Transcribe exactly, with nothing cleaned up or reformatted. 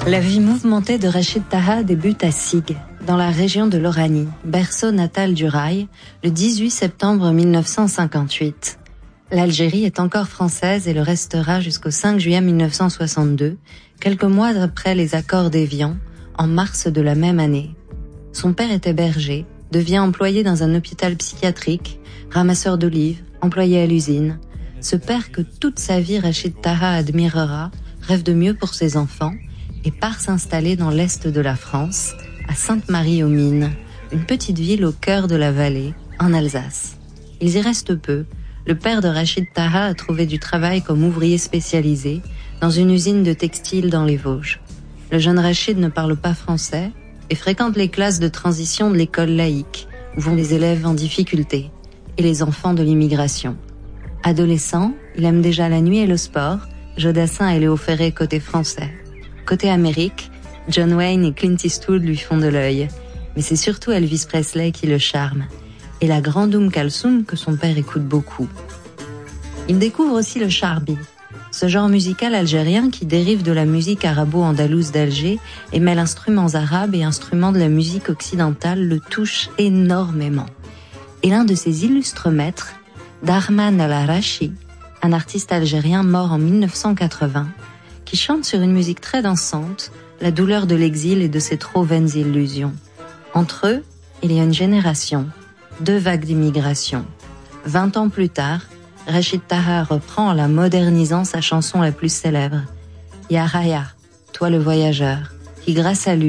La vie mouvementée de Rachid Taha débute à Sig, dans la région de l'Oranie, berceau natal du rail, le dix-huit septembre mille neuf cent cinquante-huit. L'Algérie est encore française et le restera jusqu'au cinq juillet mille neuf cent soixante-deux, quelques mois après les accords d'Évian, en mars de la même année. Son père était berger, devient employé dans un hôpital psychiatrique, ramasseur d'olives, employé à l'usine. Ce père que toute sa vie Rachid Taha admirera, rêve de mieux pour ses enfants, et part s'installer dans l'est de la France, à Sainte-Marie-aux-Mines, une petite ville au cœur de la vallée, en Alsace. Ils y restent peu. Le père de Rachid Taha a trouvé du travail comme ouvrier spécialisé dans une usine de textile dans les Vosges. Le jeune Rachid ne parle pas français et fréquente les classes de transition de l'école laïque, où vont les élèves en difficulté et les enfants de l'immigration. Adolescent, il aime déjà la nuit et le sport, Jodassin et Léo Ferré côté français. Côté Amérique, John Wayne et Clint Eastwood lui font de l'œil, mais c'est surtout Elvis Presley qui le charme, et la grande Oum Kalsoum que son père écoute beaucoup. Il découvre aussi le charbi, ce genre musical algérien qui dérive de la musique arabo-andalouse d'Alger et mêle instruments arabes et instruments de la musique occidentale, le touche énormément. Et l'un de ses illustres maîtres, Darman al-Arashi, un artiste algérien mort en mille neuf cent quatre-vingts, qui chante sur une musique très dansante la douleur de l'exil et de ses trop vaines illusions. Entre eux, il y a une génération, deux vagues d'immigration. Vingt ans plus tard, Rachid Taha reprend en la modernisant sa chanson la plus célèbre, Ya Raya, toi le voyageur, qui grâce à lui